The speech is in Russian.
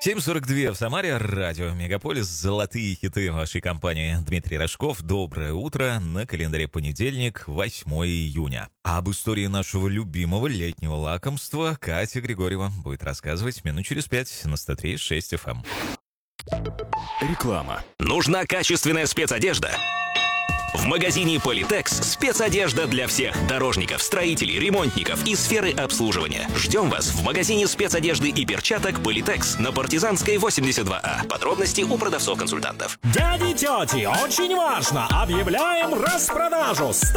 7:42 в Самаре, радио Мегаполис, золотые хиты вашей компании. Дмитрий Рожков, доброе утро, на календаре понедельник, 8 июня. А об истории нашего любимого летнего лакомства Катя Григорьева будет рассказывать минут через 5 на 103.6 FM. Реклама. Нужна качественная спецодежда? В магазине Политекс спецодежда для всех дорожников, строителей, ремонтников и сферы обслуживания. Ждем вас в магазине спецодежды и перчаток Политекс на Партизанской 82А. Подробности у продавцов-консультантов. Дяди, тети, очень важно! Объявляем распродажу!